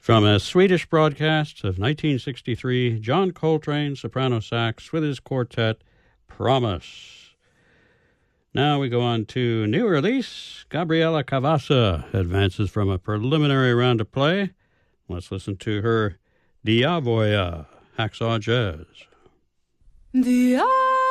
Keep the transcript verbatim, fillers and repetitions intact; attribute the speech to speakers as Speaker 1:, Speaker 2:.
Speaker 1: From a Swedish broadcast of nineteen sixty-three, John Coltrane, soprano sax, with his quartet, Promise. Now we go on to new release. Gabriela Cavassa advances from a preliminary round of play. Let's listen to her Diavoia, Hacksaw Jazz.
Speaker 2: Diavoia.